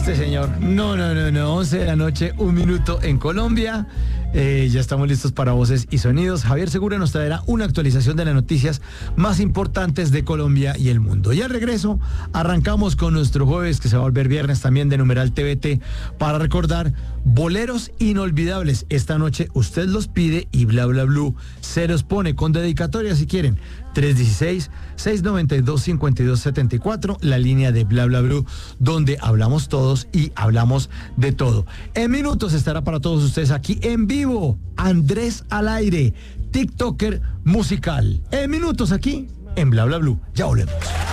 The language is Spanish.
Este señor. No. 11 de la noche, 1 minuto en Colombia. Ya estamos listos para Voces y Sonidos. Javier Segura nos traerá una actualización de las noticias más importantes de Colombia y el mundo. Y al regreso, arrancamos con nuestro jueves, que se va a volver viernes también, de Numeral TVT, para recordar boleros inolvidables. Esta noche usted los pide y Bla Bla Blue se los pone con dedicatoria si quieren. 316-692-5274, la línea de Bla Bla Blue, donde hablamos todos y hablamos de todo. En minutos estará para todos ustedes aquí en vivo Andrés al aire, TikToker musical. En minutos aquí en Bla Bla Blue. Ya volvemos.